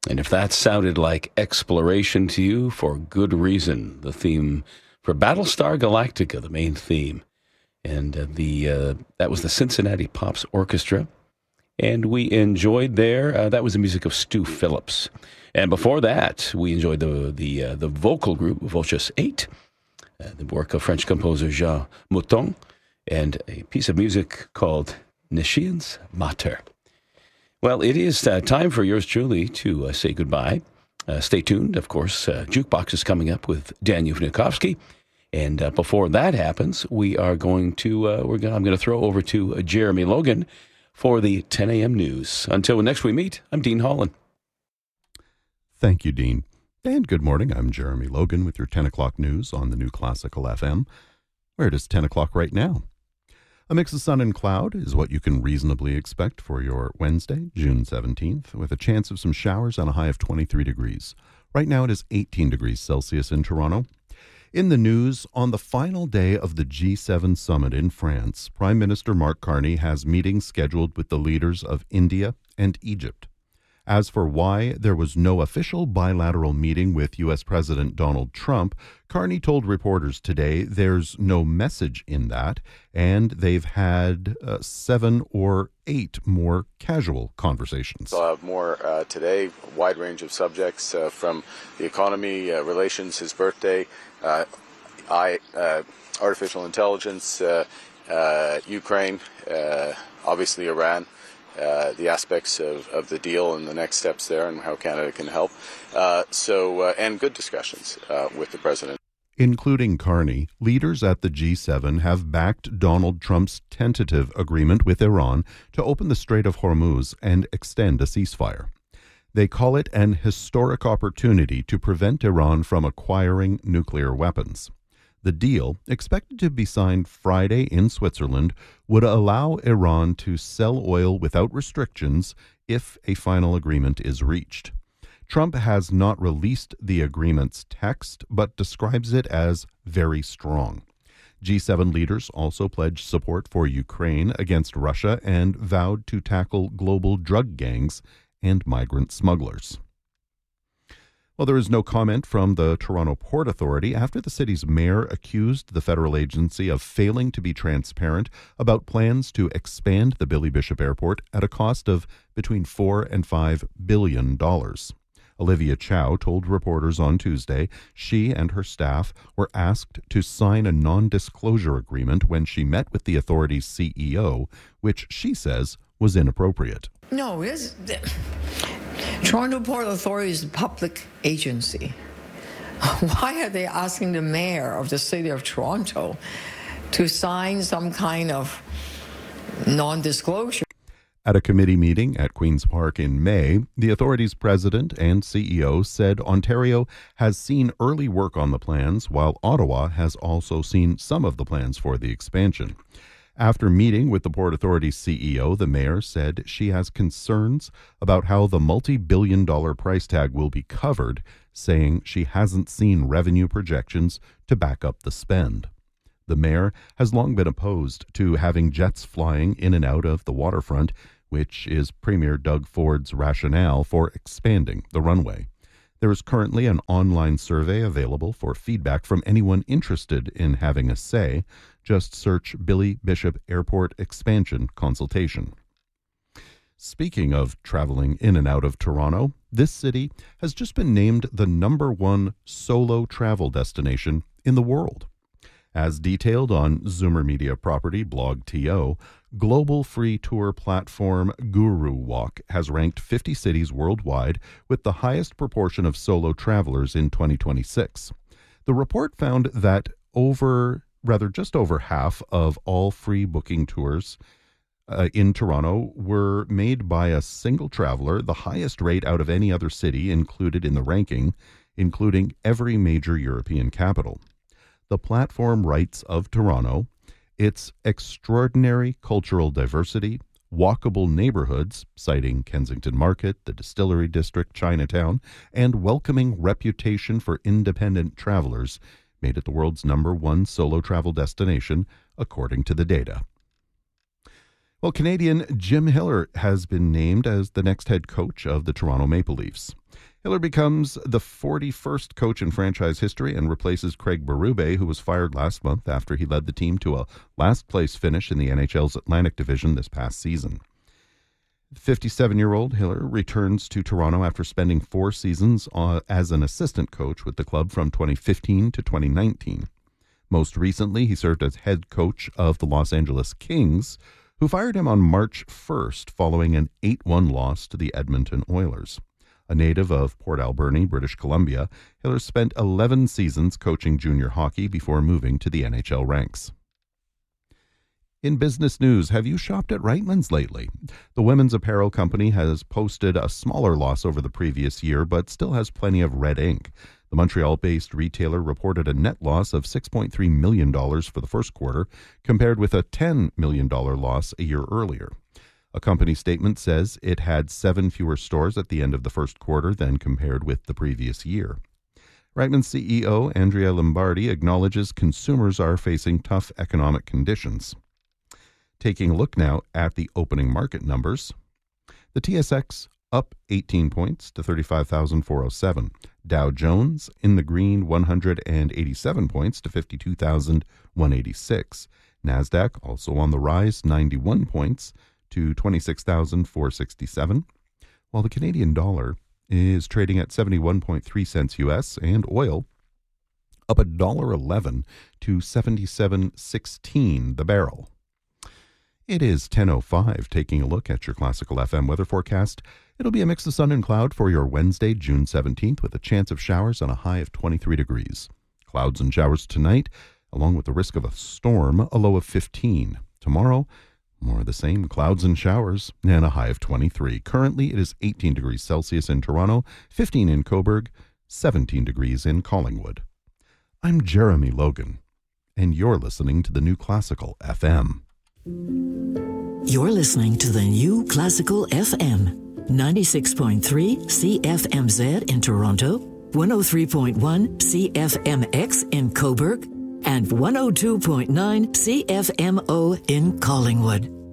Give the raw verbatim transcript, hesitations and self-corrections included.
And if that sounded like exploration to you, for good reason. The theme for Battlestar Galactica, the main theme. And uh, the uh, that was the Cincinnati Pops Orchestra. And we enjoyed there, uh, that was the music of Stu Phillips. And before that, we enjoyed the the uh, the vocal group, Voces eight, uh, the work of French composer Jean Mouton, and a piece of music called Nishian's Mater. Well, it is uh, time for yours truly to uh, say goodbye. Uh, stay tuned, of course. Uh, Jukebox is coming up with Dan Yuvnikovsky. And uh, before that happens, we are going to, uh, we're gonna, I'm going to throw over to uh, Jeremy Logan for the ten a.m. news. Until next we meet, I'm Dean Holland. Thank you, Dean. And good morning. I'm Jeremy Logan with your ten o'clock news on the New Classical F M, where it is ten o'clock right now. A mix of sun and cloud is what you can reasonably expect for your Wednesday, June seventeenth, with a chance of some showers on a high of twenty-three degrees. Right now it is eighteen degrees Celsius in Toronto. In the news, on the final day of the G seven summit in France, Prime Minister Mark Carney has meetings scheduled with the leaders of India and Egypt. As for why there was no official bilateral meeting with U S President Donald Trump, Carney told reporters today there's no message in that, and they've had uh, seven or eight more casual conversations. I'll have more uh, today, a wide range of subjects uh, from the economy, uh, relations, his birthday, uh, I, uh, artificial intelligence, uh, uh, Ukraine, uh, obviously Iran. Uh, the aspects of, of the deal and the next steps there and how Canada can help. Uh, so, uh, and good discussions uh, with the president. Including Carney, leaders at the G seven have backed Donald Trump's tentative agreement with Iran to open the Strait of Hormuz and extend a ceasefire. They call it an historic opportunity to prevent Iran from acquiring nuclear weapons. The deal, expected to be signed Friday in Switzerland, would allow Iran to sell oil without restrictions if a final agreement is reached. Trump has not released the agreement's text, but describes it as very strong. G seven leaders also pledged support for Ukraine against Russia and vowed to tackle global drug gangs and migrant smugglers. Well, there is no comment from the Toronto Port Authority after the city's mayor accused the federal agency of failing to be transparent about plans to expand the Billy Bishop Airport at a cost of between four and five billion dollars. Olivia Chow told reporters on Tuesday she and her staff were asked to sign a non-disclosure agreement when she met with the authority's C E O, which she says was inappropriate. No, it's, Toronto Port Authority is a public agency. Why are they asking the mayor of the city of Toronto to sign some kind of non-disclosure? At a committee meeting at Queen's Park in May, the authority's president and C E O said Ontario has seen early work on the plans, while Ottawa has also seen some of the plans for the expansion. After meeting with the Port Authority's C E O, the mayor said she has concerns about how the multi-billion dollar price tag will be covered, saying she hasn't seen revenue projections to back up the spend. The mayor has long been opposed to having jets flying in and out of the waterfront, which is Premier Doug Ford's rationale for expanding the runway. There is currently an online survey available for feedback from anyone interested in having a say. Just search Billy Bishop Airport Expansion Consultation. Speaking of traveling in and out of Toronto, this city has just been named the number one solo travel destination in the world. As detailed on Zoomer Media property BlogTO, global free tour platform Guru Walk has ranked fifty cities worldwide with the highest proportion of solo travelers in twenty twenty-six. The report found that over, rather just over half of all free booking tours uh, in Toronto were made by a single traveler, the highest rate out of any other city included in the ranking, including every major European capital. The platform writes of Toronto, its extraordinary cultural diversity, walkable neighborhoods, citing Kensington Market, the Distillery District, Chinatown, and welcoming reputation for independent travelers made it the world's number one solo travel destination, according to the data. Well, Canadian Jim Hiller has been named as the next head coach of the Toronto Maple Leafs. Hiller becomes the forty-first coach in franchise history and replaces Craig Berube, who was fired last month after he led the team to a last-place finish in the N H L's Atlantic Division this past season. fifty-seven-year-old Hiller returns to Toronto after spending four seasons uh, as an assistant coach with the club from twenty fifteen to twenty nineteen. Most recently, he served as head coach of the Los Angeles Kings, who fired him on March first following an eight one loss to the Edmonton Oilers. A native of Port Alberni, British Columbia, Hiller spent eleven seasons coaching junior hockey before moving to the N H L ranks. In business news, have you shopped at Reitman's lately? The women's apparel company has posted a smaller loss over the previous year, but still has plenty of red ink. The Montreal-based retailer reported a net loss of six point three million dollars for the first quarter, compared with a ten million dollars loss a year earlier. A company statement says it had seven fewer stores at the end of the first quarter than compared with the previous year. Reitman's C E O, Andrea Lombardi, acknowledges consumers are facing tough economic conditions. Taking a look now at the opening market numbers, the T S X up eighteen points to thirty-five thousand four hundred seven. Dow Jones in the green one hundred eighty-seven points to fifty-two thousand one hundred eighty-six. NASDAQ also on the rise, ninety-one points to twenty-six thousand four hundred sixty-seven, while the Canadian dollar is trading at seventy-one point three cents U S, and oil up one dollar eleven to seventy-seven sixteen the barrel. It is ten oh five. Taking a look at your Classical F M weather forecast. It'll be a mix of sun and cloud for your Wednesday, June seventeenth, with a chance of showers and a high of twenty-three degrees. Clouds and showers tonight, along with the risk of a storm, a low of fifteen. Tomorrow, more of the same, clouds and showers, and a high of twenty-three. Currently, it is eighteen degrees Celsius in Toronto, fifteen in Cobourg, seventeen degrees in Collingwood. I'm Jeremy Logan, and you're listening to the New Classical F M. You're listening to the New Classical F M, ninety-six point three C F M Z in Toronto, one oh three point one C F M X in Cobourg, and one oh two point nine C F M O in Collingwood.